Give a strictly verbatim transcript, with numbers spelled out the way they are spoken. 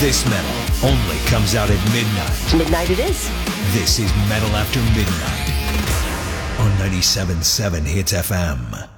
This metal only comes out at midnight. Midnight it is. This is Metal After Midnight on ninety-seven point seven Hits F M.